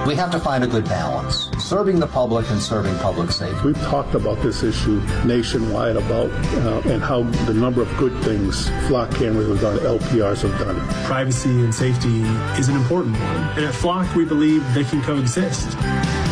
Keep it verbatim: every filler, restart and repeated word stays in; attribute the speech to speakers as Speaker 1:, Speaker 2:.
Speaker 1: We have to find a good balance, serving the public and serving public safety.
Speaker 2: We've talked about this issue nationwide about uh, and how the number of good things flock cameras have done, L P Rs have done.
Speaker 3: Privacy and safety is an important one. And at Flock, we believe they can coexist.